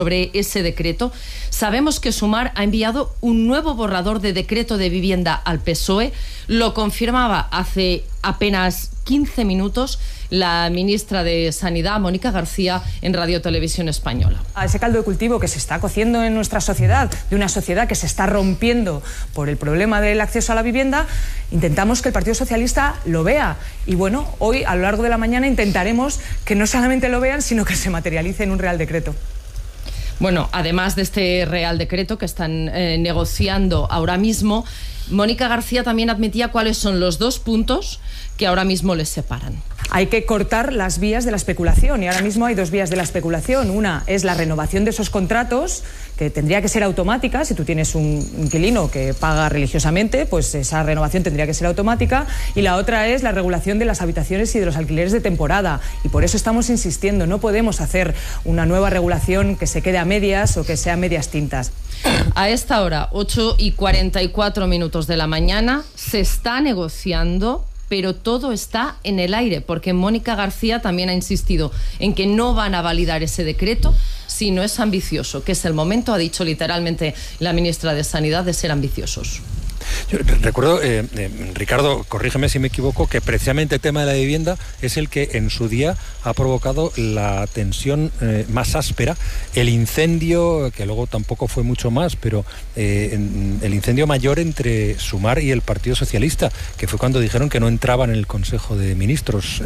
sobre ese decreto. Sabemos que Sumar ha enviado un nuevo borrador de decreto de vivienda al PSOE. Lo confirmaba hace apenas 15 minutos la ministra de Sanidad, Mónica García, en Radio Televisión Española. A ese caldo de cultivo que se está cociendo en nuestra sociedad, de una sociedad que se está rompiendo por el problema del acceso a la vivienda, intentamos que el Partido Socialista lo vea. Y bueno, hoy a lo largo de la mañana intentaremos que no solamente lo vean, sino que se materialice en un Real Decreto. Bueno, además de este Real Decreto que están negociando ahora mismo, Mónica García también admitía cuáles son los dos puntos que ahora mismo les separan. Hay que cortar las vías de la especulación y ahora mismo hay dos vías de la especulación. Una es la renovación de esos contratos, que tendría que ser automática. Si tú tienes un inquilino que paga religiosamente, pues esa renovación tendría que ser automática. Y la otra es la regulación de las habitaciones y de los alquileres de temporada. Y por eso estamos insistiendo, no podemos hacer una nueva regulación que se quede a medias o que sea medias tintas. A esta hora, 8:44 de la mañana, se está negociando, pero todo está en el aire, porque Mónica García también ha insistido en que no van a validar ese decreto si no es ambicioso, que es el momento, ha dicho literalmente la ministra de Sanidad, de ser ambiciosos. Yo recuerdo, Ricardo, corrígeme si me equivoco, que precisamente el tema de la vivienda es el que en su día ha provocado la tensión más áspera, el incendio, que luego tampoco fue mucho más, pero el incendio mayor entre Sumar y el Partido Socialista, que fue cuando dijeron que no entraban en el Consejo de Ministros.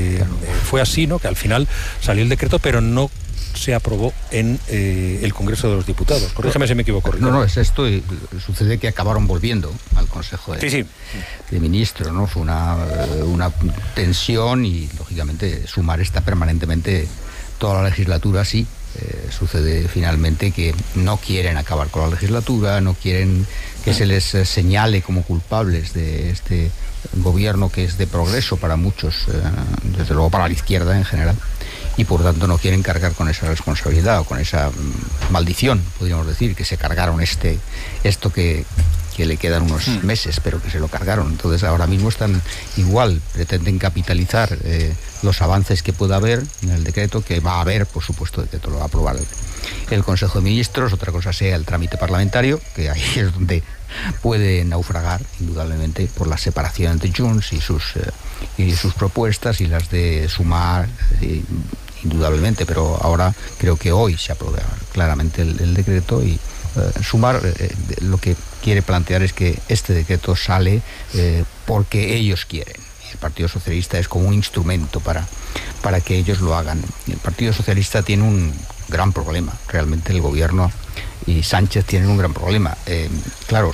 Fue así, ¿no? Que al final salió el decreto, pero no se aprobó en el Congreso de los Diputados. Corrígeme si me equivoco, Ricardo. No, es esto, y sucede que acabaron volviendo al Consejo de Ministros, ¿no? Fue una tensión y, lógicamente, Sumar está permanentemente toda la legislatura así. Sucede finalmente que no quieren acabar con la legislatura, no quieren que se les señale como culpables de este gobierno que es de progreso para muchos, desde luego para la izquierda en general. Y por tanto no quieren cargar con esa responsabilidad o con esa maldición, podríamos decir, que se cargaron esto que le quedan unos meses, pero que se lo cargaron. Entonces ahora mismo están igual, pretenden capitalizar los avances que pueda haber en el decreto, que va a haber, por supuesto, de que todo lo va a aprobar el Consejo de Ministros. Otra cosa sea el trámite parlamentario, que ahí es donde puede naufragar, indudablemente, por la separación entre Junts y sus propuestas y las de Sumar, indudablemente, pero ahora creo que hoy se aprueba claramente el decreto y Sumar lo que quiere plantear es que este decreto sale porque ellos quieren. El Partido Socialista es como un instrumento para que ellos lo hagan. El Partido Socialista tiene un gran problema, realmente el gobierno y Sánchez tienen un gran problema. Claro,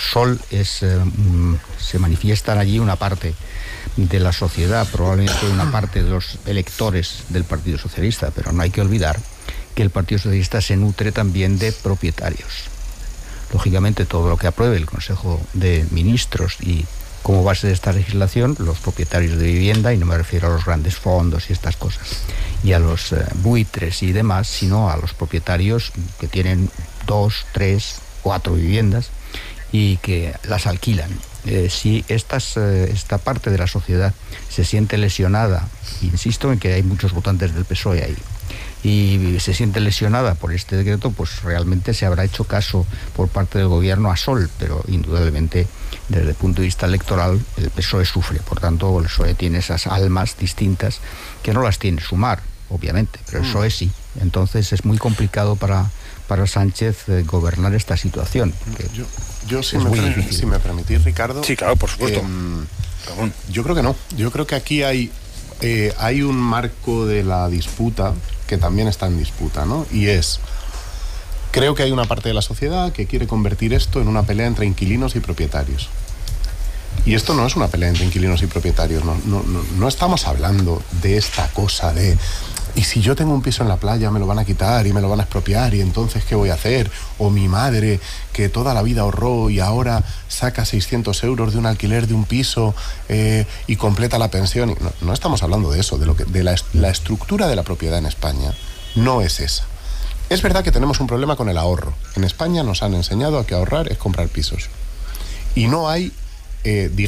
se manifiestan allí una parte de la sociedad, probablemente una parte de los electores del Partido Socialista, pero no hay que olvidar que el Partido Socialista se nutre también de propietarios. Lógicamente, todo lo que apruebe el Consejo de Ministros y como base de esta legislación, los propietarios de vivienda, y no me refiero a los grandes fondos y estas cosas, y a los buitres y demás, sino a los propietarios que tienen 2, 3, 4 viviendas y que las alquilan. Si esta parte de la sociedad se siente lesionada, insisto en que hay muchos votantes del PSOE ahí, y se siente lesionada por este decreto, pues realmente se habrá hecho caso por parte del gobierno a Sol, pero indudablemente desde el punto de vista electoral el PSOE sufre. Por tanto, el PSOE tiene esas almas distintas que no las tiene Sumar, obviamente, pero el PSOE sí. Entonces es muy complicado para Sánchez gobernar esta situación. Yo si me permitís, Ricardo. Sí, claro, por supuesto. Yo creo que no. Yo creo que aquí hay un marco de la disputa que también está en disputa, ¿no? Y creo que hay una parte de la sociedad que quiere convertir esto en una pelea entre inquilinos y propietarios. Y esto no es una pelea entre inquilinos y propietarios, no estamos hablando de esta cosa de... Y si yo tengo un piso en la playa me lo van a quitar y me lo van a expropiar y entonces ¿qué voy a hacer? O mi madre que toda la vida ahorró y ahora saca 600 euros de un alquiler de un piso y completa la pensión. No estamos hablando de eso, de la estructura de la propiedad en España no es esa. Es verdad que tenemos un problema con el ahorro. En España nos han enseñado a que ahorrar es comprar pisos. Y no hay,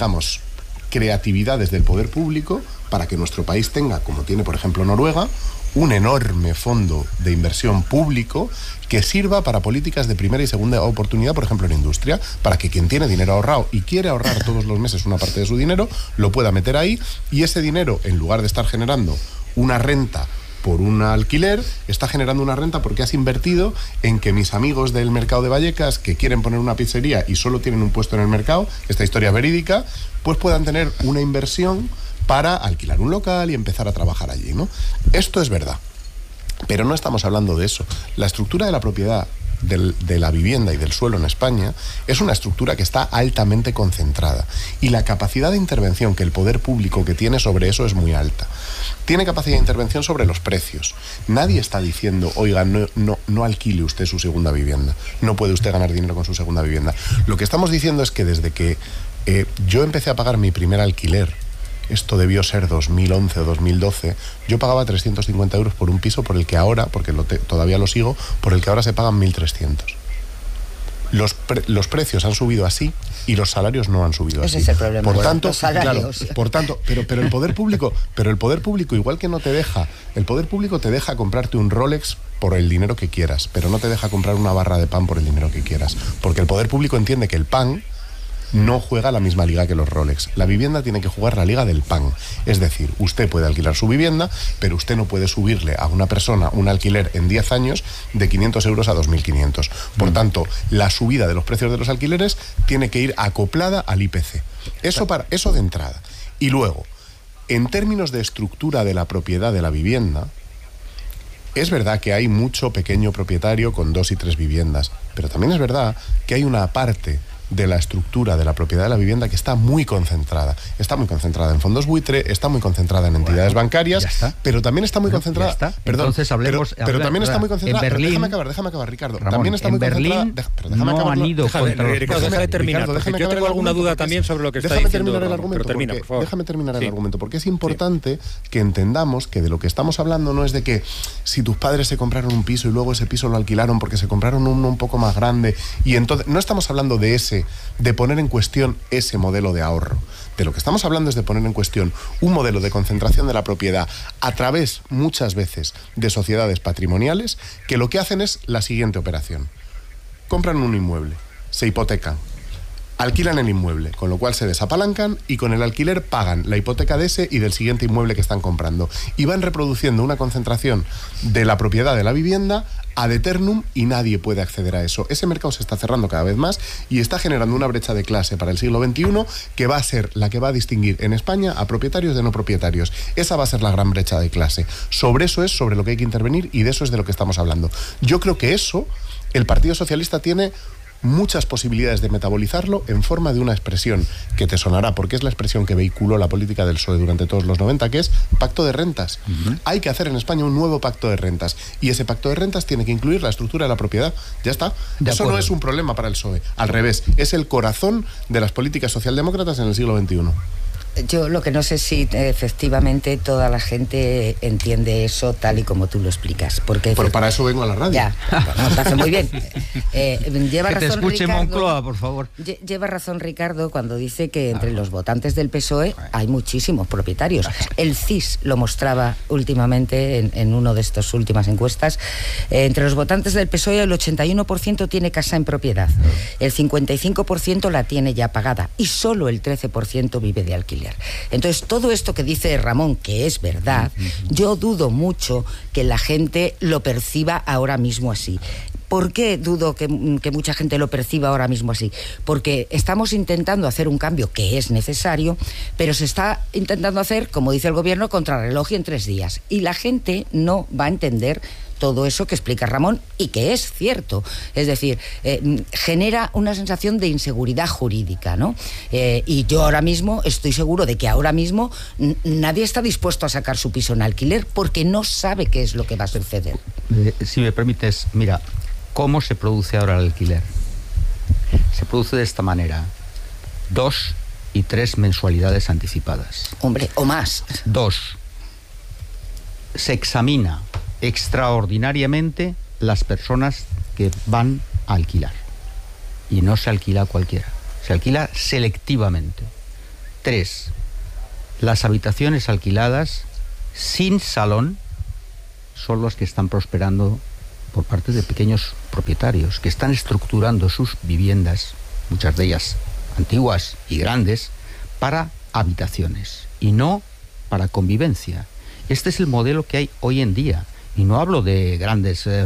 creatividad desde el poder público para que nuestro país tenga, como tiene por ejemplo Noruega, un enorme fondo de inversión público que sirva para políticas de primera y segunda oportunidad, por ejemplo en industria, para que quien tiene dinero ahorrado y quiere ahorrar todos los meses una parte de su dinero, lo pueda meter ahí, y ese dinero, en lugar de estar generando una renta por un alquiler, está generando una renta porque has invertido en que mis amigos del mercado de Vallecas, que quieren poner una pizzería y solo tienen un puesto en el mercado, esta historia verídica, pues puedan tener una inversión para alquilar un local y empezar a trabajar allí, ¿no? Esto es verdad, pero no estamos hablando de eso. La estructura de la propiedad de la vivienda y del suelo en España es una estructura que está altamente concentrada, y la capacidad de intervención que el poder público que tiene sobre eso es muy alta. Tiene capacidad de intervención sobre los precios. Nadie está diciendo, oiga, no alquile usted su segunda vivienda, no puede usted ganar dinero con su segunda vivienda. Lo que estamos diciendo es que desde que yo empecé a pagar mi primer alquiler, esto debió ser 2011 o 2012, yo pagaba 350 euros por un piso por el que ahora, porque todavía lo sigo, por el que ahora se pagan 1.300. Los precios han subido así y los salarios no han subido así. Ese es el problema. Por tanto, los salarios. Claro, por tanto, pero el poder público igual que no te deja, el poder público te deja comprarte un Rolex por el dinero que quieras, pero no te deja comprar una barra de pan por el dinero que quieras, porque el poder público entiende que el pan no juega la misma liga que los Rolex. La vivienda tiene que jugar la liga del pan. Es decir, usted puede alquilar su vivienda, pero usted no puede subirle a una persona un alquiler en 10 años de 500 euros a 2.500. Por tanto, la subida de los precios de los alquileres tiene que ir acoplada al IPC. Eso de entrada. Y luego, en términos de estructura de la propiedad de la vivienda, es verdad que hay mucho pequeño propietario con 2 y 3 viviendas, pero también es verdad que hay una parte de la estructura de la propiedad de la vivienda que está muy concentrada. Está muy concentrada en fondos buitre, está muy concentrada en entidades bancarias, pero también está muy concentrada... Perdón, entonces hablemos... Pero también está muy concentrada... En Berlín, déjame acabar, Ricardo. Ramón, también está muy concentrada... Déjame terminar, porque yo tengo alguna duda también sobre lo que está diciendo. Déjame terminar el argumento, porque es importante que entendamos que de lo que estamos hablando no es de que si tus padres se compraron un piso y luego ese piso lo alquilaron porque se compraron uno un poco más grande, y entonces no estamos hablando de poner en cuestión ese modelo de ahorro. De lo que estamos hablando es de poner en cuestión un modelo de concentración de la propiedad a través, muchas veces, de sociedades patrimoniales que lo que hacen es la siguiente operación. Compran un inmueble, se hipotecan, alquilan el inmueble, con lo cual se desapalancan y con el alquiler pagan la hipoteca de ese y del siguiente inmueble que están comprando. Y van reproduciendo una concentración de la propiedad de la vivienda ad eternum, y nadie puede acceder a eso. Ese mercado se está cerrando cada vez más y está generando una brecha de clase para el siglo XXI que va a ser la que va a distinguir en España a propietarios de no propietarios. Esa va a ser la gran brecha de clase. Sobre eso es sobre lo que hay que intervenir, y de eso es de lo que estamos hablando. Yo creo que eso el Partido Socialista tiene muchas posibilidades de metabolizarlo en forma de una expresión que te sonará, porque es la expresión que vehiculó la política del PSOE durante todos los 90, que es pacto de rentas. Hay que hacer en España un nuevo pacto de rentas, y ese pacto de rentas tiene que incluir la estructura de la propiedad. Ya está. Eso no es un problema para el PSOE, al revés, es el corazón de las políticas socialdemócratas en el siglo XXI. Yo lo que no sé si efectivamente toda la gente entiende eso tal y como tú lo explicas. Porque para eso vengo a la radio. Ya, me parece muy bien. Lleva que razón, te escuche Ricardo, Moncloa, por favor. Lleva razón Ricardo cuando dice que entre los votantes del PSOE hay muchísimos propietarios. El CIS lo mostraba últimamente en una de estas últimas encuestas. Entre los votantes del PSOE el 81% tiene casa en propiedad, el 55% la tiene ya pagada y solo el 13% vive de alquiler. Entonces, todo esto que dice Ramón, que es verdad, yo dudo mucho que la gente lo perciba ahora mismo así. ¿Por qué dudo que mucha gente lo perciba ahora mismo así? Porque estamos intentando hacer un cambio que es necesario, pero se está intentando hacer, como dice el gobierno, contrarreloj y en 3 días. Y la gente no va a entender todo eso que explica Ramón, y que es cierto. Es decir, genera una sensación de inseguridad jurídica, ¿no? Y yo ahora mismo estoy seguro de que ahora mismo nadie está dispuesto a sacar su piso en alquiler porque no sabe qué es lo que va a suceder. Si me permites, mira, ¿cómo se produce ahora el alquiler? Se produce de esta manera: 2 y 3 mensualidades anticipadas. Hombre, o más. 2. Se examina extraordinariamente las personas que van a alquilar, y no se alquila a cualquiera, se alquila selectivamente. 3. Las habitaciones alquiladas sin salón son los que están prosperando por parte de pequeños propietarios que están estructurando sus viviendas, muchas de ellas antiguas y grandes, para habitaciones y no para convivencia. Este es el modelo que hay hoy en día. Y no hablo de grandes